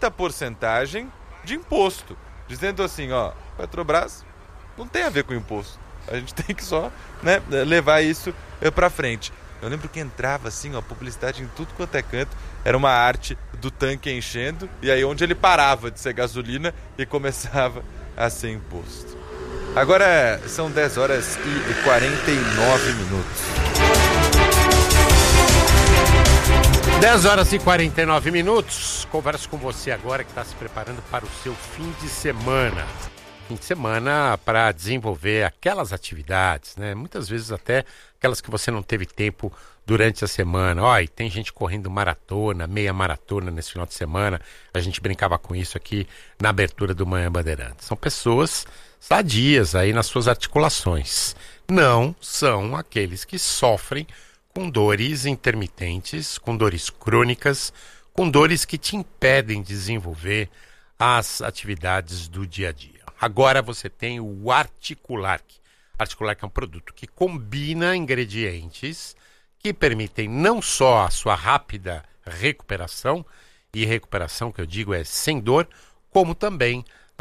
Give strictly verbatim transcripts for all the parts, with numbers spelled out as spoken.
muita porcentagem de imposto, dizendo assim, ó, Petrobras não tem a ver com imposto, a gente tem que só, né, levar isso para frente. Eu lembro que entrava assim, ó, publicidade em tudo quanto é canto, era uma arte do tanque enchendo, e aí onde ele parava de ser gasolina e começava a ser imposto. Agora são dez horas e quarenta e nove minutos. dez horas e quarenta e nove minutos. Converso com você agora que está se preparando para o seu fim de semana. Fim de semana para desenvolver aquelas atividades, né? Muitas vezes até aquelas que você não teve tempo durante a semana. Olha, tem gente correndo maratona, meia maratona nesse final de semana. A gente brincava com isso aqui na abertura do Manhã Bandeirantes. São pessoas sadias aí nas suas articulações. Não são aqueles que sofrem com dores intermitentes, com dores crônicas, com dores que te impedem de desenvolver as atividades do dia a dia. Agora você tem o Articularc. Articularc é um produto que combina ingredientes que permitem não só a sua rápida recuperação, e recuperação que eu digo é sem dor, como também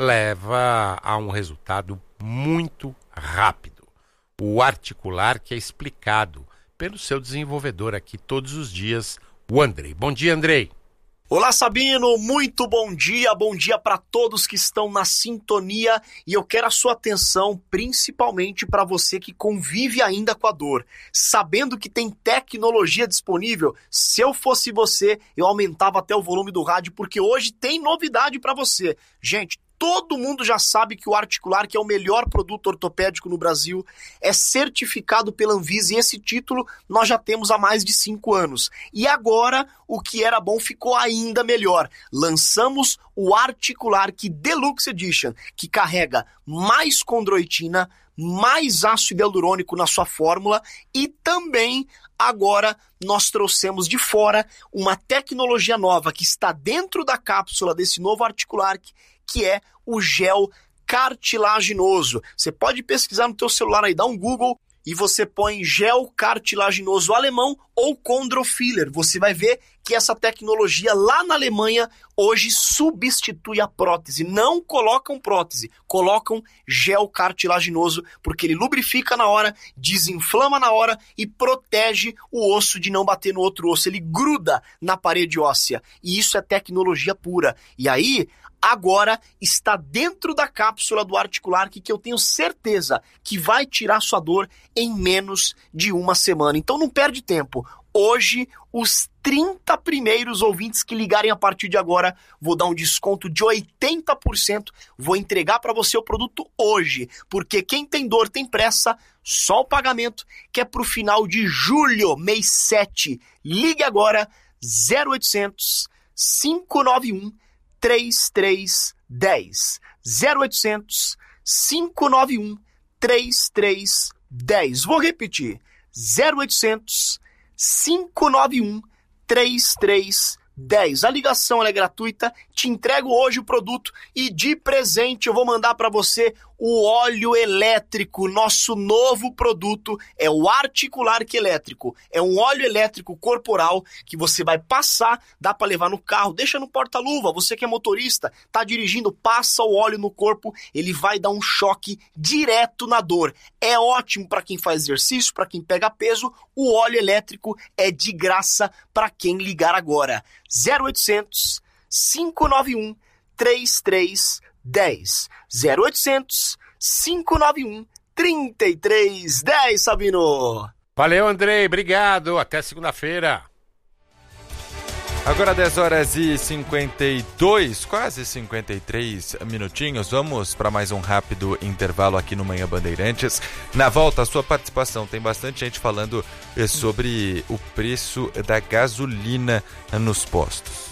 leva a um resultado muito rápido. O Articularc é explicado pelo seu desenvolvedor aqui todos os dias, o Andrei. Bom dia, Andrei. Olá, Sabino, muito bom dia, bom dia para todos que estão na sintonia, e eu quero a sua atenção principalmente para você que convive ainda com a dor, sabendo que tem tecnologia disponível. Se eu fosse você, eu aumentava até o volume do rádio, porque hoje tem novidade para você. Gente, todo mundo já sabe que o Articularc é o melhor produto ortopédico no Brasil, é certificado pela Anvisa, e esse título nós já temos há mais de cinco anos. E agora, o que era bom ficou ainda melhor. Lançamos o Articularc Deluxe Edition, que carrega mais condroitina, mais ácido hialurônico na sua fórmula, e também agora nós trouxemos de fora uma tecnologia nova que está dentro da cápsula desse novo Articularc, que é o gel cartilaginoso. Você pode pesquisar no teu celular aí, dá um Google e você põe gel cartilaginoso alemão ou Chondrofiller. Você vai ver que essa tecnologia lá na Alemanha hoje substitui a prótese. Não colocam prótese, colocam gel cartilaginoso, porque ele lubrifica na hora, desinflama na hora e protege o osso de não bater no outro osso. Ele gruda na parede óssea. E isso é tecnologia pura. E aí, agora está dentro da cápsula do Articularc, que eu tenho certeza que vai tirar sua dor em menos de uma semana. Então não perde tempo. Hoje, os trinta primeiros ouvintes que ligarem a partir de agora, vou dar um desconto de oitenta por cento. Vou entregar para você o produto hoje, porque quem tem dor tem pressa, só o pagamento, que é para o final de julho, mês sete. Ligue agora, zero oitocentos, cinco nove um, três três um zero. zero oitocentos, cinco nove um, três três um zero. Vou repetir. zero oitocentos, cinco nove um, três três um zero. A ligação ela é gratuita. Te entrego hoje o produto e de presente eu vou mandar para você o óleo elétrico. Nosso novo produto é o Articularc elétrico. É um óleo elétrico corporal que você vai passar, dá para levar no carro, deixa no porta-luva. Você que é motorista, tá dirigindo, passa o óleo no corpo, ele vai dar um choque direto na dor. É ótimo para quem faz exercício, para quem pega peso. O óleo elétrico é de graça para quem ligar agora. zero oitocentos, cinco nove um, três três um zero. zero oitocentos, cinco nove um, três três um zero, Sabino. Valeu, Andrei, obrigado. Até segunda-feira. Agora dez horas e cinquenta e dois, quase cinquenta e três minutinhos. Vamos para mais um rápido intervalo aqui no Manhã Bandeirantes. Na volta, a sua participação. Tem bastante gente falando sobre o preço da gasolina nos postos.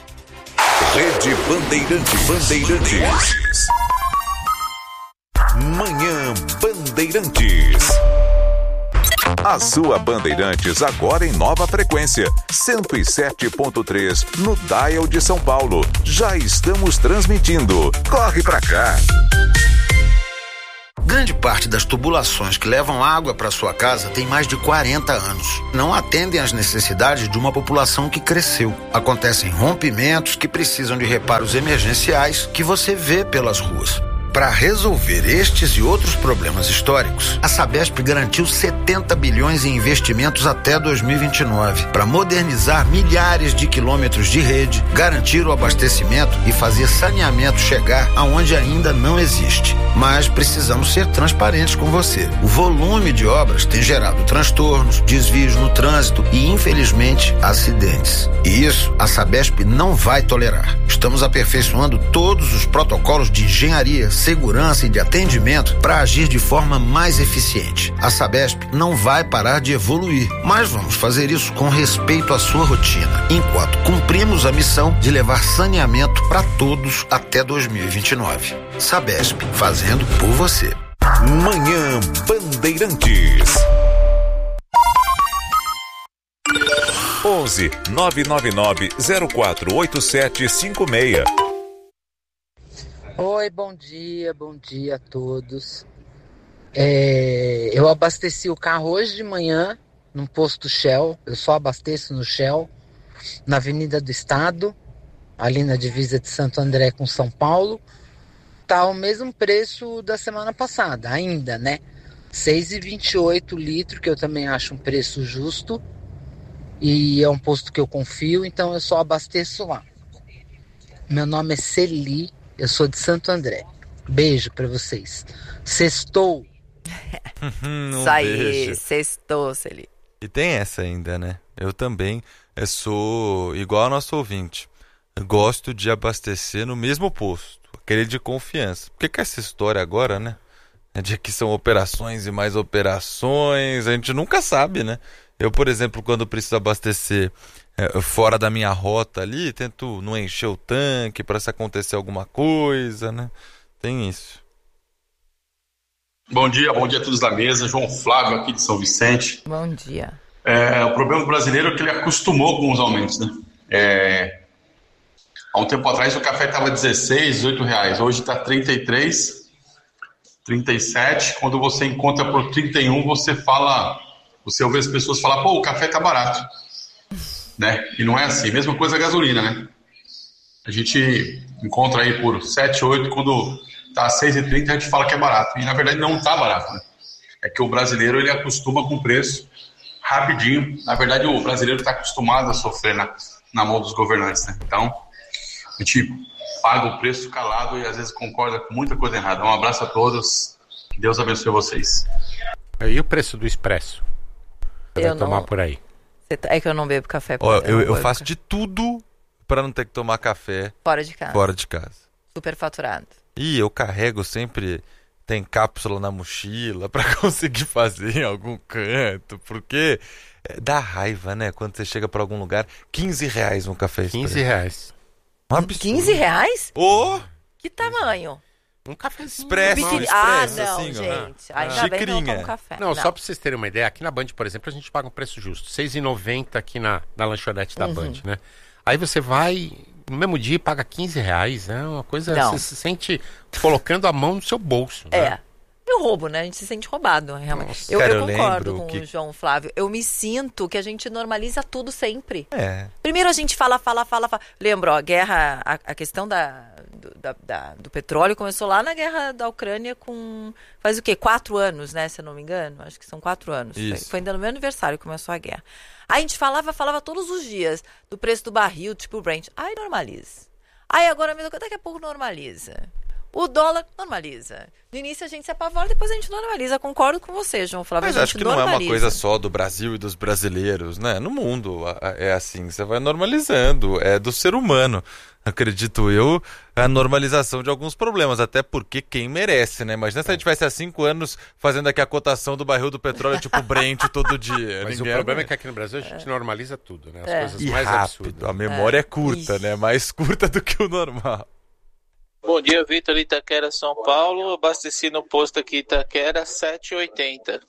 Rede Bandeirantes. Bandeirantes. Manhã Bandeirantes. A sua Bandeirantes agora em nova frequência, cento e sete ponto três no dial de São Paulo. Já estamos transmitindo. Corre pra cá. Grande parte das tubulações que levam água para sua casa tem mais de quarenta anos. Não atendem às necessidades de uma população que cresceu. Acontecem rompimentos que precisam de reparos emergenciais que você vê pelas ruas. Para resolver estes e outros problemas históricos, a Sabesp garantiu setenta bilhões em investimentos até dois mil e vinte e nove para modernizar milhares de quilômetros de rede, garantir o abastecimento e fazer saneamento chegar aonde ainda não existe. Mas precisamos ser transparentes com você. O volume de obras tem gerado transtornos, desvios no trânsito e, infelizmente, acidentes. E isso a Sabesp não vai tolerar. Estamos aperfeiçoando todos os protocolos de engenharia, segurança e de atendimento para agir de forma mais eficiente. A Sabesp não vai parar de evoluir, mas vamos fazer isso com respeito à sua rotina, enquanto cumprimos a missão de levar saneamento para todos até dois mil e vinte e nove. Sabesp, fazendo por você. Manhã Bandeirantes. onze nove nove nove zero quatro oito sete cinco seis. Oi, bom dia, bom dia a todos. É, eu abasteci o carro hoje de manhã num posto Shell. Eu só abasteço no Shell, na Avenida do Estado, ali na divisa de Santo André com São Paulo. Tá o mesmo preço da semana passada, ainda, né? seis reais e vinte e oito litro, que eu também acho um preço justo. E é um posto que eu confio, então eu só abasteço lá. Meu nome é Celi. Eu sou de Santo André. Beijo pra vocês. Sextou. um Isso aí, beijo. sextou, Celi. E tem essa ainda, né? Eu também eu sou igual ao nosso ouvinte. Eu gosto de abastecer no mesmo posto. Aquele de confiança. Porque com essa história agora, né? É de que são operações e mais operações. A gente nunca sabe, né? Eu, por exemplo, quando preciso abastecer é, fora da minha rota ali, tento não encher o tanque para se acontecer alguma coisa, né? Tem isso. Bom dia, bom dia a todos da mesa. João Flávio aqui de São Vicente. Bom dia. É, o problema do brasileiro é que ele acostumou com os aumentos, né? É, há um tempo atrás o café estava dezesseis, dezoito reais. Hoje está trinta e três, trinta e sete. Quando você encontra por trinta e um, você fala... Você ouve as pessoas falar, pô, o café tá barato, né? E não é assim. Mesma coisa a gasolina, né? A gente encontra aí por sete, oito, quando tá seis e trinta a gente fala que é barato. E na verdade não tá barato, né? É que o brasileiro, ele acostuma com o preço rapidinho. Na verdade o brasileiro tá acostumado a sofrer na, na mão dos governantes, né? Então, a gente paga o preço calado e às vezes concorda com muita coisa errada. Um abraço a todos. Que Deus abençoe vocês. E o preço do expresso? Você Eu vai tomar não- por aí. É que eu não bebo café. Ó, porque eu, não eu vou faço ficar de tudo para não ter que tomar café fora de casa. fora de casa. Super faturado. E eu carrego sempre, tem cápsula na mochila para conseguir fazer em algum canto, porque é, dá raiva, né? Quando você chega para algum lugar, quinze reais um café expresso. quinze reais. Um absurdo. quinze reais? Ô, Que tamanho? Um cafezinho. Expresso, normal. expresso, ah, não, assim, ó. gente. Ainda Ah. bem que eu não Xicrinha. tomo café. Não, só pra vocês terem uma ideia, aqui na Band, por exemplo, a gente paga um preço justo. seis reais e noventa centavos aqui na, na lanchonete da Uhum. Band, né? Aí você vai, no mesmo dia, e paga quinze reais. É uma coisa, Não. você se sente colocando a mão no seu bolso. É. Né? E o roubo, né? A gente se sente roubado, realmente. Nossa. Eu, Cara, eu eu concordo lembro com que- o João Flávio. Eu me sinto que a gente normaliza tudo sempre. é. Primeiro a gente fala, fala, fala, fala. Lembra, ó, a guerra, a, a questão da, do, da- da- do petróleo começou lá na guerra da Ucrânia com, faz o quê? Quatro anos, né? Se eu não me engano. Acho que são quatro anos. Foi, Isso. foi ainda no meu aniversário que começou a guerra. Aí a gente falava, falava todos os dias do preço do barril, tipo o Brent. Aí normaliza. Aí agora, mesmo, daqui a pouco normaliza. O dólar normaliza. No início a gente se apavora, depois a gente normaliza. Concordo com você, João Flávio. Mas a gente acho que não é uma normaliza. coisa só do Brasil e dos brasileiros, né? No mundo a- a- é assim, você vai normalizando, é do ser humano, acredito eu, a normalização de alguns problemas, até porque quem merece, né? Imagina se a gente tivesse há cinco anos fazendo aqui a cotação do barril do petróleo, tipo Brent todo dia. Mas o Ninguém problema é aguenta. que aqui no Brasil a gente normaliza tudo, né? As É. coisas E mais rápido, absurdas. a memória é, curta, Ixi. né? Mais curta do que o normal. Bom dia, Vitor Itaquera, São Paulo. Abasteci no posto aqui Itaquera, sete e oitenta.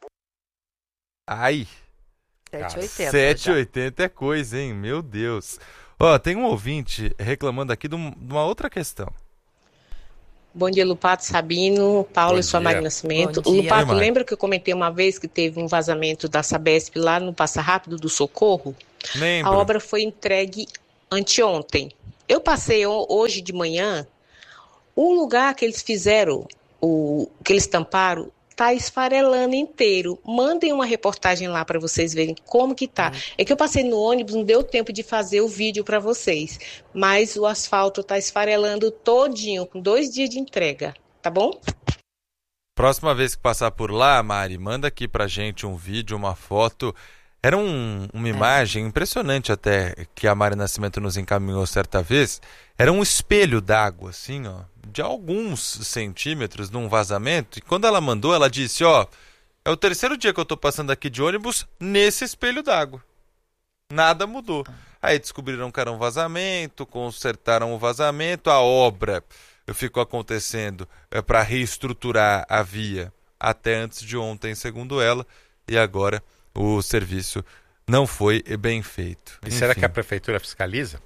Ai, sete e oitenta. sete e já. oitenta é coisa, hein? Meu Deus. Ó, tem um ouvinte reclamando aqui de um- de uma outra questão. Bom dia, Lupato, Sabino, Paulo Bom e sua dia. Magna Nascimento. Bom dia. Lupato, Oi, lembra que eu comentei uma vez que teve um vazamento da Sabesp lá no Passa Rápido do Socorro? Lembro. A obra foi entregue anteontem. Eu passei hoje de manhã, o lugar que eles fizeram, o que eles tamparam, tá esfarelando inteiro. Mandem uma reportagem lá para vocês verem como que tá. Hum. É que eu passei no ônibus, não deu tempo de fazer o vídeo para vocês, mas o asfalto tá esfarelando todinho, com dois dias de entrega, tá bom? Próxima vez que passar por lá, Mari, manda aqui pra gente um vídeo, uma foto. Era um, uma imagem é. impressionante até, que a Mari Nascimento nos encaminhou certa vez. Era um espelho d'água, assim, ó, de alguns centímetros num vazamento. E quando ela mandou, ela disse, ó, é o terceiro dia que eu tô passando aqui de ônibus nesse espelho d'água. Nada mudou. Aí descobriram que era um vazamento, consertaram o vazamento, a obra ficou acontecendo é, para reestruturar a via até antes de ontem, segundo ela, e agora o serviço não foi bem feito. E Enfim. será que a prefeitura fiscaliza?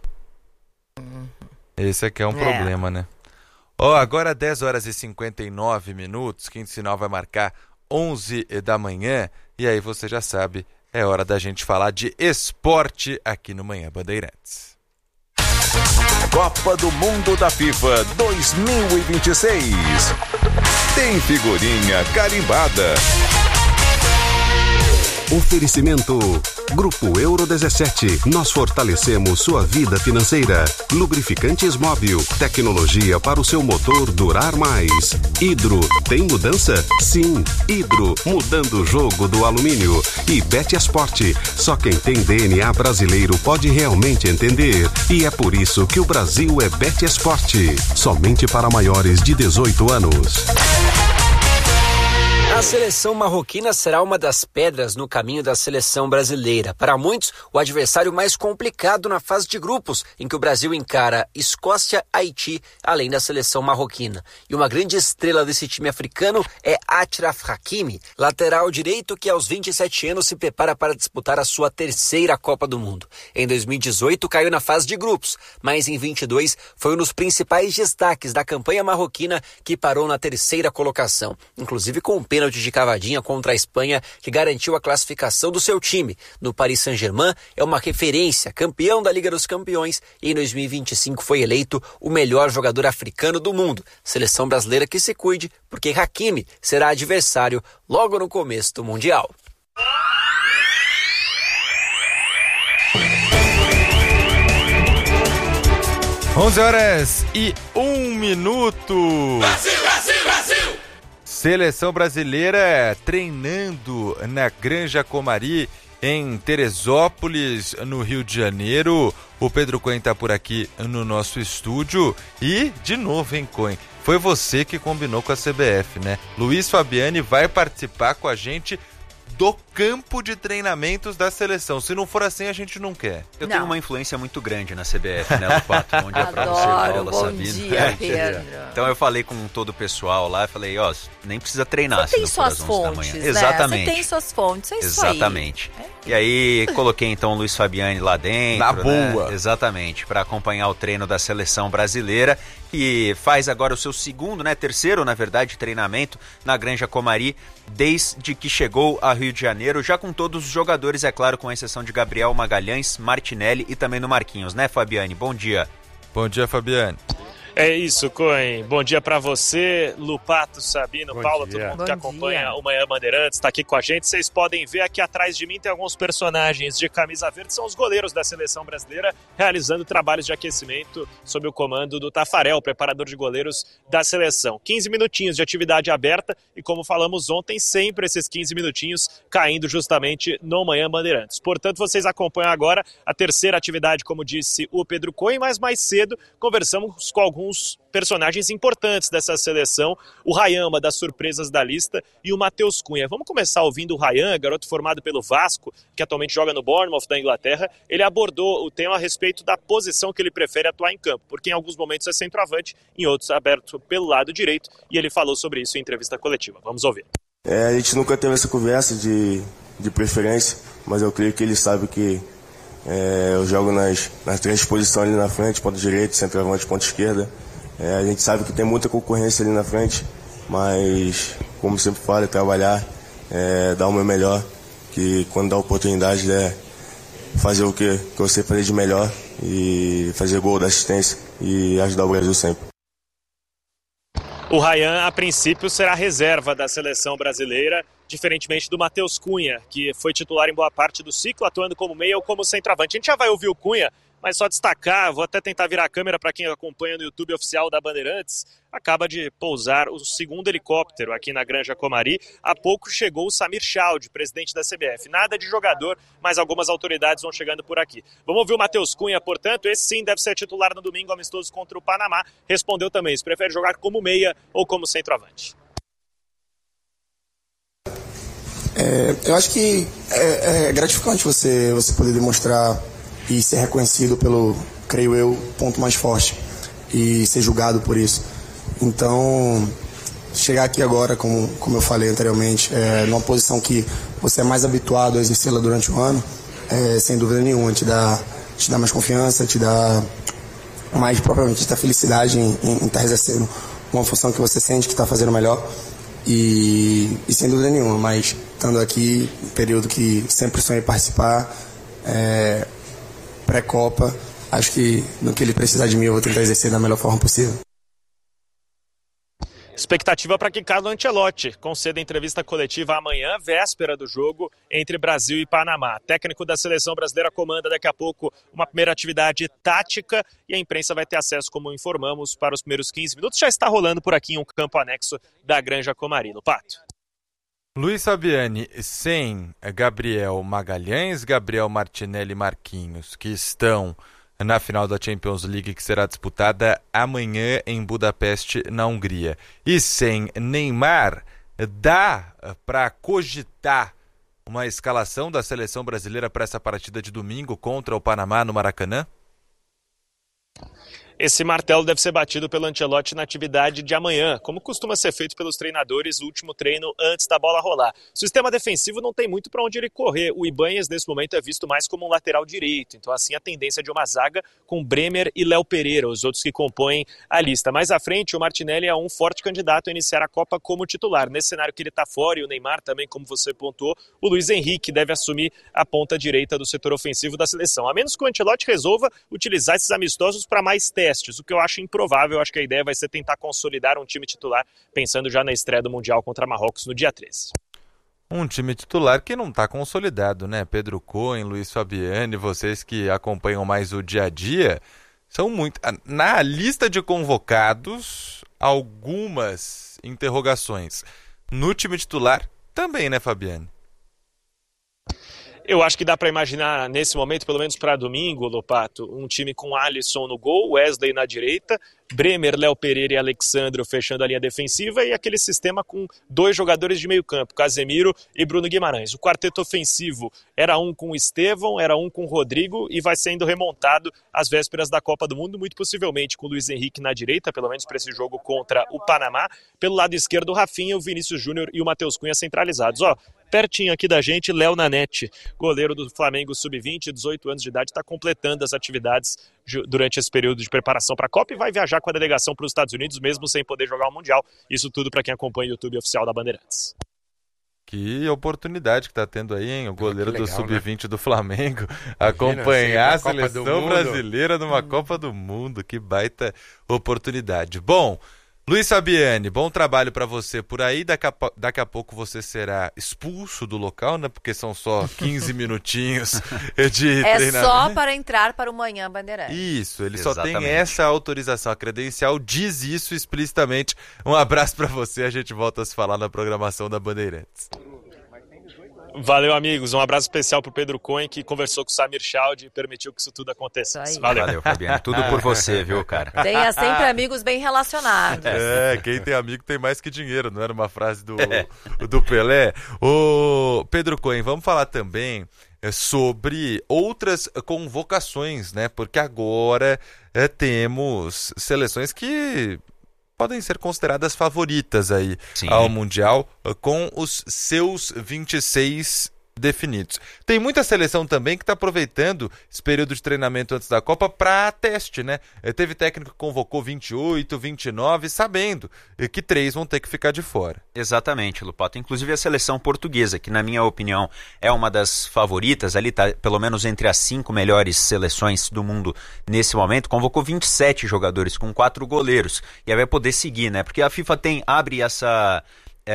Esse aqui é um é. problema, né? Ó, oh, agora dez horas e cinquenta e nove minutos, Quinto Sinal vai marcar onze da manhã, e aí você já sabe, é hora da gente falar de esporte aqui no Manhã Bandeirantes. Copa do Mundo da FIFA dois mil e vinte e seis. Tem figurinha carimbada. Oferecimento Grupo Euro dezessete. Nós fortalecemos sua vida financeira. Lubrificantes Móbil. Tecnologia para o seu motor durar mais. Hidro. Tem mudança? Sim. Hidro. Mudando o jogo do alumínio. E Beteasport. Só quem tem D N A brasileiro pode realmente entender. E é por isso que o Brasil é Beteasport. Somente para maiores de dezoito anos. A seleção marroquina será uma das pedras no caminho da seleção brasileira. Para muitos, o adversário mais complicado na fase de grupos, em que o Brasil encara Escócia, Haiti, além da seleção marroquina. E uma grande estrela desse time africano é Achraf Hakimi, lateral direito que aos vinte e sete anos se prepara para disputar a sua terceira Copa do Mundo. Em dois mil e dezoito caiu na fase de grupos, mas em vinte e dois foi um dos principais destaques da campanha marroquina que parou na terceira colocação, inclusive com um pênalti de cavadinha contra a Espanha, que garantiu a classificação do seu time. No Paris Saint-Germain, é uma referência, campeão da Liga dos Campeões, e em dois mil e vinte e cinco foi eleito o melhor jogador africano do mundo. Seleção brasileira que se cuide, porque Hakimi será adversário logo no começo do Mundial. onze horas e um minuto. Brasil, Brasil, Brasil! Seleção brasileira treinando na Granja Comari, em Teresópolis, no Rio de Janeiro. O Pedro Cohen está por aqui no nosso estúdio. E, de novo, hein, Cohen? Foi você que combinou com a C B F, né? Luiz Fabiani vai participar com a gente do campo de treinamentos da seleção. Se não for assim, a gente não quer. Eu não. tenho uma influência muito grande na C B F, né, Lupato? Bom dia pra você, Adoro, Paula, bom Sabino. dia, Pedro. Então eu falei com todo o pessoal lá, falei, ó, nem precisa treinar você se tem não for às suas onze fontes, da manhã. né? Exatamente. Você tem suas fontes, é isso Exatamente. aí. E aí coloquei então o Luiz Fabiani lá dentro. Na né? boa. Exatamente, para acompanhar o treino da seleção brasileira, que faz agora o seu segundo, né, terceiro, na verdade, treinamento na Granja Comari, desde que chegou a Rio de Janeiro, já com todos os jogadores, é claro, com exceção de Gabriel Magalhães, Martinelli e também no Marquinhos, né, Fabiani? Bom dia. Bom dia, Fabiani. É isso, Cohen. Bom dia pra você, Lupato, Sabino, Bom Paulo, dia. todo mundo Bom que acompanha dia. o Manhã Bandeirantes, está aqui com a gente. Vocês podem ver aqui atrás de mim tem alguns personagens de camisa verde, são os goleiros da seleção brasileira, realizando trabalhos de aquecimento sob o comando do Tafarel, preparador de goleiros da seleção. quinze minutinhos de atividade aberta e, como falamos ontem, sempre esses quinze minutinhos caindo justamente no Manhã Bandeirantes. Portanto, vocês acompanham agora a terceira atividade, como disse o Pedro Cohen, mas mais cedo conversamos com alguns personagens importantes dessa seleção, o Ryan, uma das surpresas da lista, e o Matheus Cunha. Vamos começar ouvindo o Ryan, garoto formado pelo Vasco, que atualmente joga no Bournemouth da Inglaterra. Ele abordou o tema a respeito da posição que ele prefere atuar em campo, porque em alguns momentos é centroavante, em outros aberto pelo lado direito, e ele falou sobre isso em entrevista coletiva. Vamos ouvir. É, a gente nunca teve essa conversa de, de preferência, mas eu creio que ele sabe que é, eu jogo nas, nas três posições ali na frente, ponta direita, centroavante, ponta esquerda. É, a gente sabe que tem muita concorrência ali na frente, mas, como sempre falo, é trabalhar, é, dar o meu melhor, que quando dá oportunidade é fazer o que, que eu sei fazer de melhor e fazer gol da assistência e ajudar o Brasil sempre. O Ryan, a princípio, será reserva da seleção brasileira, diferentemente do Matheus Cunha, que foi titular em boa parte do ciclo, atuando como meia ou como centroavante. A gente já vai ouvir o Cunha, mas só destacar, vou até tentar virar a câmera para quem acompanha no YouTube oficial da Bandeirantes, acaba de pousar o segundo helicóptero aqui na Granja Comari. Há pouco chegou o Samir Chaldi, presidente da C B F. Nada de jogador, mas algumas autoridades vão chegando por aqui. Vamos ouvir o Matheus Cunha, portanto, esse sim deve ser titular no domingo amistoso contra o Panamá. Respondeu também, se prefere jogar como meia ou como centroavante. É, eu acho que é, é gratificante você, você poder demonstrar e ser reconhecido pelo, creio eu, ponto mais forte e ser julgado por isso. Então, chegar aqui agora, como, como eu falei anteriormente, é, numa posição que você é mais habituado a exercê-la durante o ano, é, sem dúvida nenhuma, te dá, te dá mais confiança, te dá mais, propriamente, te dá felicidade em, em, em estar exercendo uma função que você sente que está fazendo melhor. E, e sem dúvida nenhuma, mas estando aqui, um período que sempre sonhei participar, é, pré-Copa, acho que no que ele precisar de mim eu vou tentar exercer da melhor forma possível. Expectativa para que Carlo Ancelotti conceda entrevista coletiva amanhã, véspera do jogo entre Brasil e Panamá. Técnico da seleção brasileira comanda daqui a pouco uma primeira atividade tática e a imprensa vai ter acesso, como informamos, para os primeiros quinze minutos. Já está rolando por aqui um campo anexo da Granja Comari. No Pato. Luiz Fabiani, sem Gabriel Magalhães, Gabriel Martinelli e Marquinhos, que estão na final da Champions League, que será disputada amanhã em Budapeste, na Hungria. E sem Neymar, dá para cogitar uma escalação da seleção brasileira para essa partida de domingo contra o Panamá no Maracanã? Esse martelo deve ser batido pelo Ancelotti na atividade de amanhã, como costuma ser feito pelos treinadores, o último treino antes da bola rolar. O sistema defensivo não tem muito para onde ele correr. O Ibanez, nesse momento, é visto mais como um lateral direito. Então, assim, a tendência de uma zaga com Bremer e Léo Pereira, os outros que compõem a lista. Mais à frente, o Martinelli é um forte candidato a iniciar a Copa como titular. Nesse cenário que ele está fora, e o Neymar também, como você pontuou, o Luiz Henrique deve assumir a ponta direita do setor ofensivo da seleção. A menos que o Ancelotti resolva utilizar esses amistosos para mais testes. O que eu acho improvável. Eu acho que a ideia vai ser tentar consolidar um time titular, pensando já na estreia do Mundial contra Marrocos no dia treze. Um time titular que não está consolidado, né? Pedro Cohen, Luiz Fabiani, vocês que acompanham mais o dia a dia, são muito... Na lista de convocados, algumas interrogações. No time titular, também, né, Fabiani? Eu acho que dá para imaginar, nesse momento, pelo menos para domingo, Lopato, um time com Alisson no gol, Wesley na direita, Bremer, Léo Pereira e Alexandro fechando a linha defensiva e aquele sistema com dois jogadores de meio campo, Casemiro e Bruno Guimarães. O quarteto ofensivo era um com o Estevão, era um com o Rodrigo e vai sendo remontado às vésperas da Copa do Mundo, muito possivelmente com o Luiz Henrique na direita, pelo menos para esse jogo contra o Panamá. Pelo lado esquerdo, o Rafinha, o Vinícius Júnior e o Matheus Cunha centralizados. Ó, pertinho aqui da gente, Léo Nanete, goleiro do Flamengo sub vinte, dezoito anos de idade, está completando as atividades durante esse período de preparação para a Copa e vai viajar com a delegação para os Estados Unidos, mesmo sem poder jogar o Mundial. Isso tudo para quem acompanha o YouTube oficial da Bandeirantes. Que oportunidade que está tendo aí, hein? O goleiro legal, do sub vinte, né? Do Flamengo, Imagina, acompanhar assim, a seleção brasileira numa hum. Copa do Mundo. Que baita oportunidade. Bom, Luiz Fabiani, bom trabalho para você por aí. Daqui a, daqui a pouco você será expulso do local, né? Porque são só quinze minutinhos de é treinamento. É só para entrar para o Manhã Bandeirantes. Isso, ele Exatamente. Só tem essa autorização. A credencial diz isso explicitamente. Um abraço para você. A gente volta a se falar na programação da Bandeirantes. Valeu, amigos. Um abraço especial pro Pedro Cohen, que conversou com o Samir Chaldi e permitiu que isso tudo acontecesse. Valeu. Valeu, Fabiano. Tudo por você, viu, cara? Tenha sempre amigos bem relacionados. É, quem tem amigo tem mais que dinheiro, não era uma frase do, do Pelé? Ô, Pedro Cohen, vamos falar também sobre outras convocações, né? Porque agora é, temos seleções que podem ser consideradas favoritas aí Sim. ao Mundial, com os seus vinte e seis definidos. Tem muita seleção também que está aproveitando esse período de treinamento antes da Copa para teste, né? Teve técnico que convocou vinte e oito, vinte e nove, sabendo que três vão ter que ficar de fora. Exatamente, Lupato. Inclusive a seleção portuguesa, que na minha opinião é uma das favoritas, ali tá pelo menos entre as cinco melhores seleções do mundo nesse momento, convocou vinte e sete jogadores com quatro goleiros. E aí vai poder seguir, né? Porque a FIFA tem, abre essa...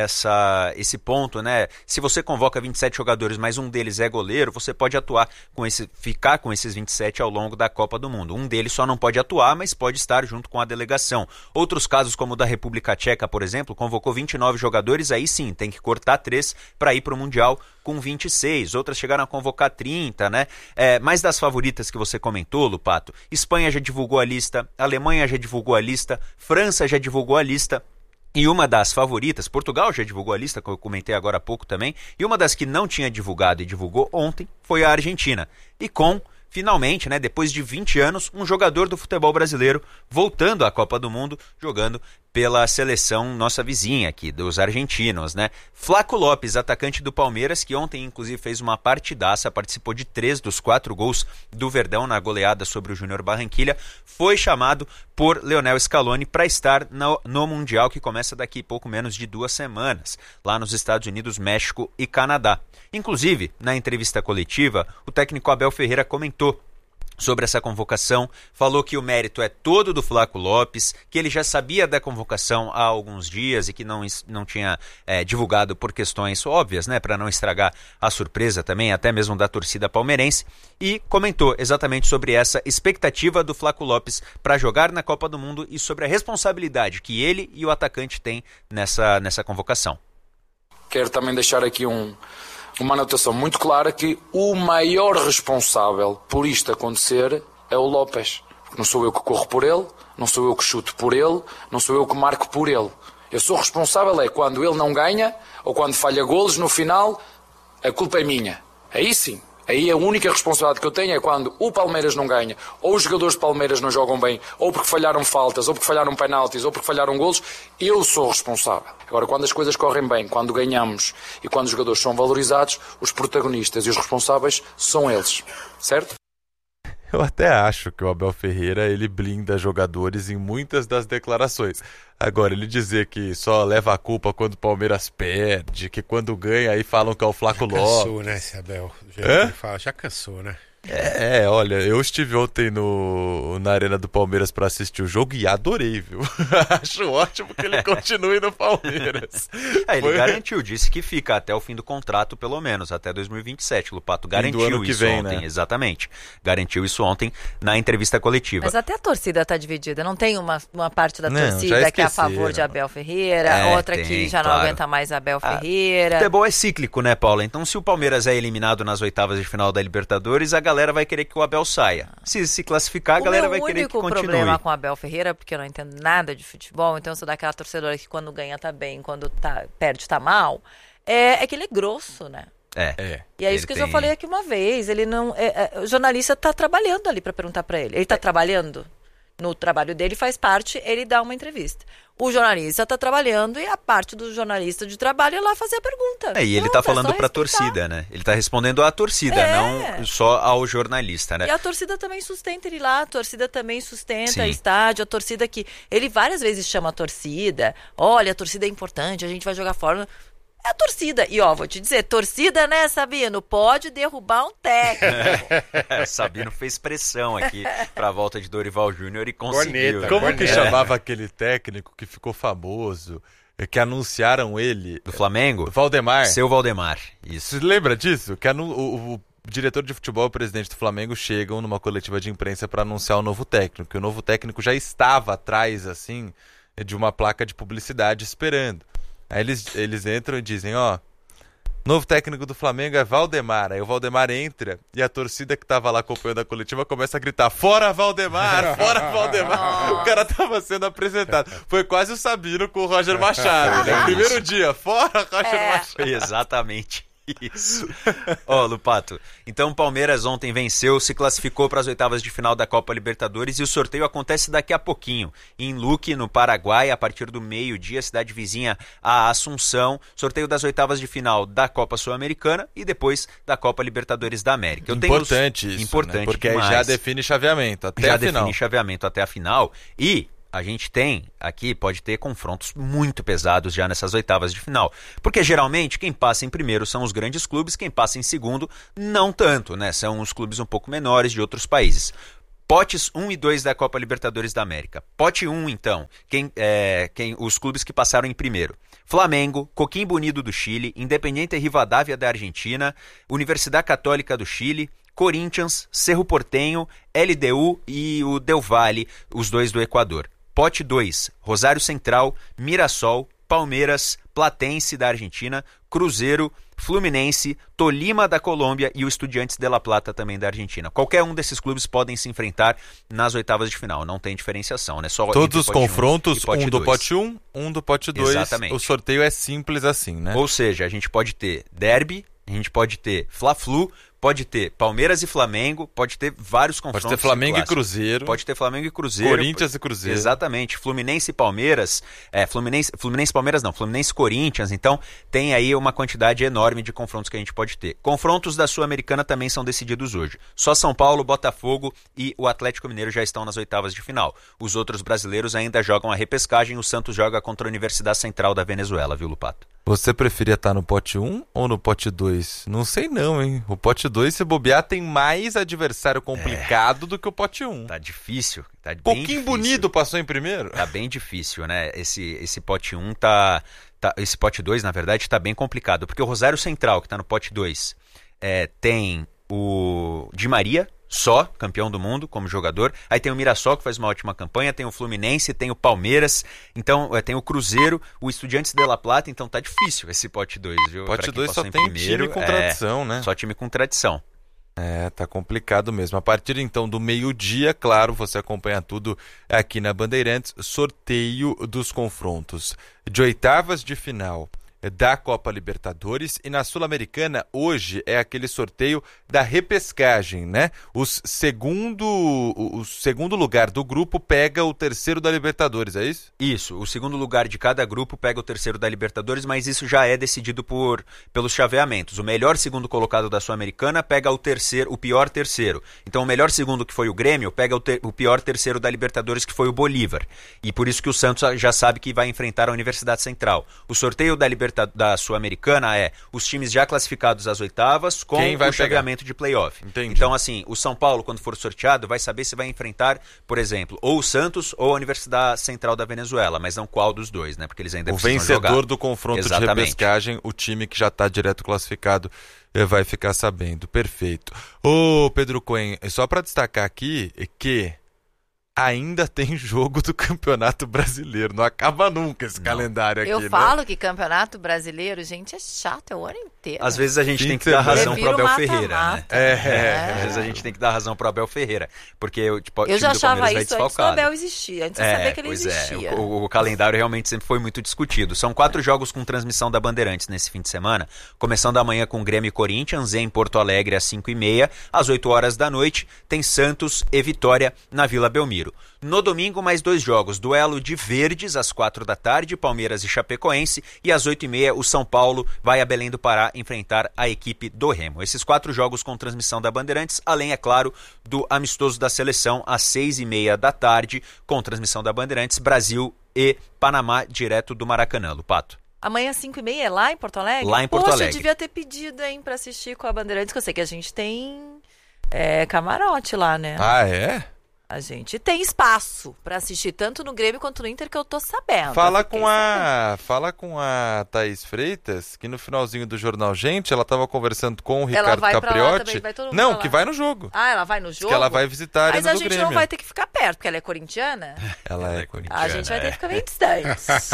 Essa, esse ponto, né? Se você convoca vinte e sete jogadores, mas um deles é goleiro, você pode atuar com esse, ficar com esses vinte e sete ao longo da Copa do Mundo. Um deles só não pode atuar, mas pode estar junto com a delegação. Outros casos, como o da República Tcheca, por exemplo, convocou vinte e nove jogadores, aí sim, tem que cortar três para ir para o Mundial com vinte e seis. Outras chegaram a convocar trinta, né? É, mais das favoritas que você comentou, Lupato, Espanha já divulgou a lista, Alemanha já divulgou a lista, França já divulgou a lista. E uma das favoritas, Portugal já divulgou a lista, que eu comentei agora há pouco também, e uma das que não tinha divulgado e divulgou ontem foi a Argentina. E com, finalmente, né, depois de vinte anos, um jogador do futebol brasileiro voltando à Copa do Mundo, jogando pela seleção nossa vizinha aqui, dos argentinos, né? Flaco Lopes, atacante do Palmeiras, que ontem inclusive fez uma partidaça, participou de três dos quatro gols do Verdão na goleada sobre o Júnior Barranquilla, foi chamado por Lionel Scaloni para estar no, no Mundial, que começa daqui pouco menos de duas semanas, lá nos Estados Unidos, México e Canadá. Inclusive, na entrevista coletiva, o técnico Abel Ferreira comentou sobre essa convocação, falou que o mérito é todo do Flaco Lopes, que ele já sabia da convocação há alguns dias e que não, não tinha é, divulgado por questões óbvias, né, para não estragar a surpresa também, até mesmo da torcida palmeirense, e comentou exatamente sobre essa expectativa do Flaco Lopes para jogar na Copa do Mundo e sobre a responsabilidade que ele e o atacante têm nessa, nessa convocação. Quero também deixar aqui um... uma anotação muito clara que o maior responsável por isto acontecer é o Lopes. Não sou eu que corro por ele, não sou eu que chuto por ele, não sou eu que marco por ele. Eu sou responsável é quando ele não ganha ou quando falha golos no final, a culpa é minha. Aí sim. Aí a única responsabilidade que eu tenho é quando o Palmeiras não ganha, ou os jogadores de Palmeiras não jogam bem, ou porque falharam faltas, ou porque falharam penaltis, ou porque falharam golos, eu sou responsável. Agora, quando as coisas correm bem, quando ganhamos e quando os jogadores são valorizados, os protagonistas e os responsáveis são eles, certo? Eu até acho que o Abel Ferreira, ele blinda jogadores em muitas das declarações. Agora, ele dizer que só leva a culpa quando o Palmeiras perde, que quando ganha aí falam que é o Flaco Lopes. Já cansou, né, esse Abel? Já, que ele fala, já cansou, né? É, olha, eu estive ontem no, na Arena do Palmeiras para assistir o jogo e adorei, viu? Acho ótimo que ele continue no Palmeiras. É, ele Foi... garantiu, disse que fica até o fim do contrato, pelo menos, até dois mil e vinte e sete. Lupato garantiu isso vem, ontem, né? Exatamente. Garantiu isso ontem na entrevista coletiva. Mas até a torcida está dividida. Não tem uma, uma parte da não, torcida que é a favor de Abel Ferreira, é, outra tem, que já claro. não aguenta mais Abel Ah, Ferreira. O futebol é cíclico, né, Paula? Então, se o Palmeiras é eliminado nas oitavas de final da Libertadores, a galera vai querer que o Abel saia. Se se classificar, a galera vai querer que continue. O único problema com o Abel Ferreira, porque eu não entendo nada de futebol, então eu sou daquela torcedora que quando ganha tá bem, quando tá, perde tá mal, é, é que ele é grosso, né? É. é. E é isso que tem... eu já falei aqui uma vez. Ele não, é, é, o jornalista tá trabalhando ali para perguntar para ele. Ele tá é. trabalhando? No trabalho dele faz parte ele dar uma entrevista. O jornalista está trabalhando e a parte do jornalista de trabalho é lá fazer a pergunta. É, e ele está falando para a torcida, né? Ele está respondendo à torcida, é. não só ao jornalista, né? E a torcida também sustenta ele lá, a torcida também sustenta o estádio, a torcida que... Ele várias vezes chama a torcida, olha, a torcida é importante, a gente vai jogar fora... É a torcida. E ó, vou te dizer, torcida, né, Sabino? Pode derrubar um técnico. É, Sabino fez pressão aqui pra volta de Dorival Júnior e conseguiu. Corneta, Como corneta. que chamava aquele técnico que ficou famoso, que anunciaram ele? Do Flamengo? Valdemar. Seu Valdemar, isso. Você lembra disso? Que anu... o, o diretor de futebol e o presidente do Flamengo chegam numa coletiva de imprensa para anunciar o novo técnico. Que o novo técnico já estava atrás, assim, de uma placa de publicidade esperando. Aí eles, eles entram e dizem, ó, novo técnico do Flamengo é Valdemar. Aí o Valdemar entra e a torcida que tava lá acompanhando a coletiva começa a gritar, fora Valdemar, fora Valdemar. O cara tava sendo apresentado. Foi quase o Sabino com o Roger Machado, né? Primeiro dia, fora Roger é. Machado. Exatamente. Isso. Ó, oh, Lupato, então o Palmeiras ontem venceu, se classificou para as oitavas de final da Copa Libertadores e o sorteio acontece daqui a pouquinho, em Luque, no Paraguai, a partir do meio-dia, cidade vizinha a Assunção, sorteio das oitavas de final da Copa Sul-Americana e depois da Copa Libertadores da América. Eu Importante tenho os... isso, Importante, né? Porque demais. aí já define chaveamento até já a final. define chaveamento até a final e... a gente tem aqui, pode ter confrontos muito pesados já nessas oitavas de final. Porque geralmente quem passa em primeiro são os grandes clubes, quem passa em segundo não tanto, né? São os clubes um pouco menores de outros países. Potes um e dois da Copa Libertadores da América. Pote um, então, quem, é, quem, os clubes que passaram em primeiro. Flamengo, Coquimbo Unido do Chile, Independiente Rivadavia da Argentina, Universidade Católica do Chile, Corinthians, Cerro Porteño, L D U e o Del Valle, os dois do Equador. Pote dois, Rosário Central, Mirassol, Palmeiras, Platense da Argentina, Cruzeiro, Fluminense, Tolima da Colômbia e o Estudiantes de La Plata também da Argentina. Qualquer um desses clubes podem se enfrentar nas oitavas de final, não tem diferenciação, né? Só todos os confrontos, um, um do pote um, um do pote dois. Exatamente. O sorteio é simples assim, né? Ou seja, a gente pode ter derby, a gente pode ter Fla-Flu, pode ter Palmeiras e Flamengo, pode ter vários confrontos. Pode ter Flamengo e Cruzeiro. Pode ter Flamengo e Cruzeiro. Corinthians e Cruzeiro. Exatamente. Fluminense e Palmeiras. É, Fluminense, Fluminense e Palmeiras não, Fluminense e Corinthians. Então tem aí uma quantidade enorme de confrontos que a gente pode ter. Confrontos da Sul-Americana também são decididos hoje. Só São Paulo, Botafogo e o Atlético Mineiro já estão nas oitavas de final. Os outros brasileiros ainda jogam a repescagem. O Santos joga contra a Universidade Central da Venezuela, viu, Lupato? Você preferia estar no pote um ou no pote dois? Não sei não, hein? O pote dois, se bobear, tem mais adversário complicado é, do que o pote um. Tá difícil. Tá bem Pouquinho difícil. Bonito passou em primeiro? Tá bem difícil, né? Esse, esse pote um tá, tá... Esse pote dois, na verdade, tá bem complicado. Porque o Rosário Central, que tá no pote dois, é, tem o Di Maria... Só, campeão do mundo como jogador. Aí tem o Mirassol, que faz uma ótima campanha. Tem o Fluminense, tem o Palmeiras. Então, tem o Cruzeiro, o Estudiantes de La Plata. Então tá difícil esse pote dois, viu? Pote dois só tem primeiro, time com tradição, é, né? Só time com tradição. É, tá complicado mesmo. A partir então do meio-dia, claro, você acompanha tudo aqui na Bandeirantes. Sorteio dos confrontos de oitavas de final da Copa Libertadores e na Sul-Americana hoje é aquele sorteio da repescagem, né? Os segundo, o segundo lugar do grupo pega o terceiro da Libertadores, é isso? Isso, o segundo lugar de cada grupo pega o terceiro da Libertadores, mas isso já é decidido por, pelos chaveamentos. O melhor segundo colocado da Sul-Americana pega o terceiro, o pior terceiro. Então o melhor segundo, que foi o Grêmio, pega o, ter, o pior terceiro da Libertadores, que foi o Bolívar. E por isso que o Santos já sabe que vai enfrentar a Universidade Central. O sorteio da Libertadores da Sul-Americana é os times já classificados às oitavas com Quem vai o chaveamento de playoff. Entendi. Então, assim, o São Paulo, quando for sorteado, vai saber se vai enfrentar, por exemplo, ou o Santos ou a Universidade Central da Venezuela, mas não qual dos dois, né? Porque eles ainda o precisam vencedor jogar. do confronto Exatamente. de repescagem, o time que já está direto classificado vai ficar sabendo. Perfeito. Ô, Pedro Cohen, só para destacar aqui que ainda tem jogo do Campeonato Brasileiro. Não acaba nunca esse não. calendário aqui, Eu né? falo que Campeonato Brasileiro, gente, é chato, é o ano inteiro. Às vezes a gente Fim tem que dar razão pro Abel Ferreira, né? É, é. Às vezes a gente tem que dar razão pro Abel Ferreira. Porque o tipo, Eu já achava isso antes do Abel existir, antes de é, saber que ele pois existia. É. O, o calendário realmente sempre foi muito discutido. São quatro jogos com transmissão da Bandeirantes nesse fim de semana. Começando amanhã com Grêmio e Corinthians em Porto Alegre às cinco e meia. Às oito horas da noite tem Santos e Vitória na Vila Belmiro. No domingo, mais dois jogos. Duelo de Verdes, às quatro da tarde, Palmeiras e Chapecoense. E às oito e meia, o São Paulo vai a Belém do Pará enfrentar a equipe do Remo. Esses quatro jogos com transmissão da Bandeirantes, além, é claro, do amistoso da seleção, às seis e meia da tarde, com transmissão da Bandeirantes, Brasil e Panamá, direto do Maracanã. Lupato. Amanhã às cinco e meia é lá em Porto Alegre? Lá em Porto Poxa, Alegre. eu devia ter pedido, hein, pra assistir com a Bandeirantes, que eu sei que a gente tem é, camarote lá, né? Ah, é? A gente tem espaço pra assistir tanto no Grêmio quanto no Inter, que eu tô sabendo. Fala com a, fala com a Thaís Freitas, que no finalzinho do Jornal Gente, ela tava conversando com o Ricardo ela vai Capriotti. Pra lá também, vai todo mundo não, pra lá. que vai no jogo. Ah, ela vai no jogo? Que ela vai visitar a Arena Mas a do gente Grêmio. não vai ter que ficar perto, porque ela é corintiana. Ela é corintiana. A gente vai ter que ficar meio distante.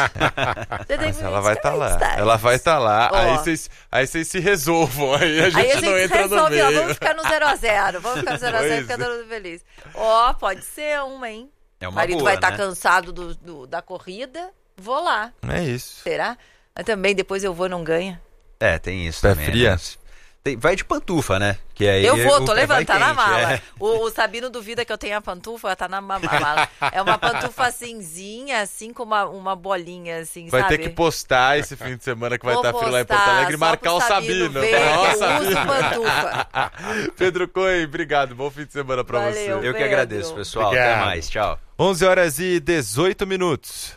Mas ela vai estar tá lá. Distante. Ela vai estar tá lá. Oh. Aí vocês aí vocês se resolvam. Aí a gente, aí a gente não entra resolve, no meio. Ó, vamos ficar no zero a zero. Vamos ficar no zero a zero e ficar todo mundo feliz. Ó, oh, pode ser uma, hein? É uma o marido boa, vai estar né? tá cansado do, do, da corrida, vou lá. É isso. Será? Mas também depois eu vou e não ganha. É, tem isso Pé também. fria? Né? Tem, vai de pantufa, né? Que aí Eu vou, o tô pé vai levantando a quente, mala. é. O, o Sabino duvida que eu tenho a pantufa, tá na ma- mala. É uma pantufa cinzinha, assim, com uma, uma bolinha, assim, Vai sabe? ter que postar esse fim de semana que vai Vou estar frio lá em Porto postar, Alegre e só marcar pro o Sabino Sabino. ver que Nossa, eu uso Sabino. pantufa. Pedro Coelho, obrigado. Bom fim de semana pra Valeu, você. Eu que Pedro. agradeço, pessoal. Obrigado. Até mais. Tchau. onze horas e dezoito minutos.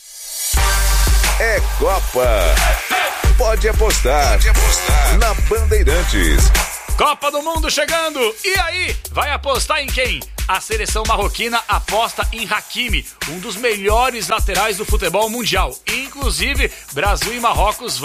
É Copa. Pode apostar. Pode apostar. Na Bandeirantes. Copa do Mundo chegando! E aí, vai apostar em quem? A seleção marroquina aposta em Hakimi, um dos melhores laterais do futebol mundial. Inclusive, Brasil e Marrocos